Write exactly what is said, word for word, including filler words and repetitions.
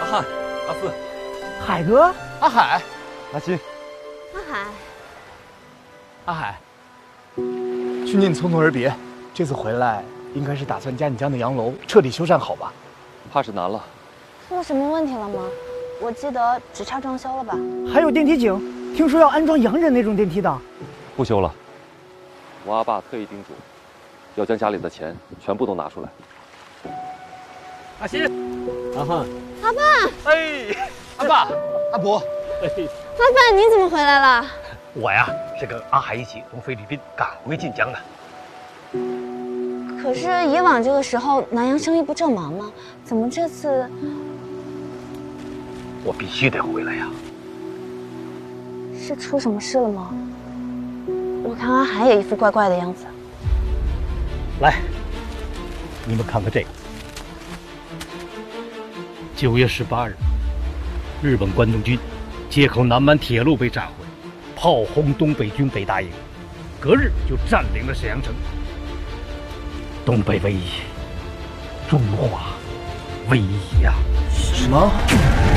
汉、阿四、 海哥、 阿海、 阿新、 阿海， 阿海，去年你匆匆而别，这次回来应该是打算将你家的洋楼彻底修缮好吧？ 怕是难了。 出什么问题了吗？我记得只差装修了吧？ 还有电梯井，听说要安装洋人那种电梯的。 不修了，我阿爸特意叮嘱，要将家里的钱全部都拿出来。阿新、阿汉、 阿爸， 哎， 阿爸、阿伯， 阿爸，你怎么回来了？ 我呀是跟阿海一起从菲律宾赶回晋江的。 可是以往这个时候南洋生意不正忙吗？怎么这次？ 我必须得回来呀！ 是出什么事了吗？我看阿海也一副怪怪的样子。 来，你们看看这个。九月十八日，日本关东军借口南满铁路被炸毁，炮轰东北军北大营，隔日就占领了沈阳城。东北危矣，中华危矣呀！ 什么？